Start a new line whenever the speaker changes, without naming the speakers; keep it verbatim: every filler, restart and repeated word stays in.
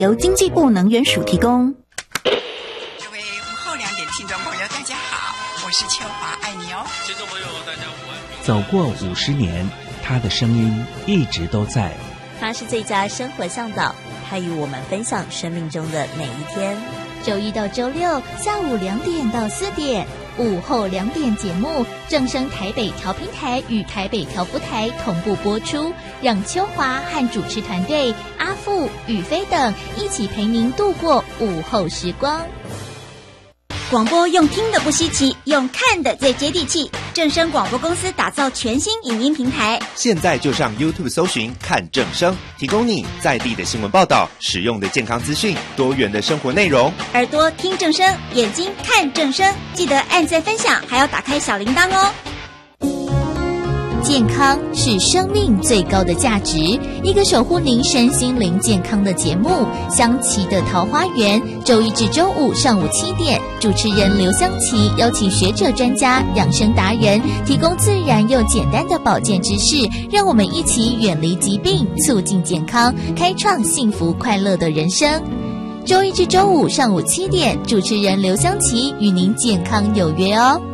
由经济部能源署提供。
各位午后两点听众朋友，大家好，我是秋华，爱你哦。
听众朋友，大家午安。
走过五十年，他的声音一直都在。
他是最佳生活向导，他与我们分享生命中的每一天。
周一到周六下午两点到四点，午后两点节目正声台北调频台与台北调福台同步播出，让秋华和主持团队阿富、宇飞等一起陪您度过午后时光。
广播用听的不稀奇，用看的最接地气。正声广播公司打造全新影音平台，
现在就上 YouTube 搜寻看正声，提供你在地的新闻报道、实用的健康资讯、多元的生活内容。
耳朵听正声，眼睛看正声，记得按赞分享，还要打开小铃铛哦。
健康是生命最高的价值，一个守护您身心灵健康的节目《香琪的桃花源》，周一至周五上午七点，主持人刘香琪邀请学者专家、养生达人，提供自然又简单的保健知识，让我们一起远离疾病，促进健康，开创幸福快乐的人生。周一至周五上午七点，主持人刘香琪与您健康有约哦。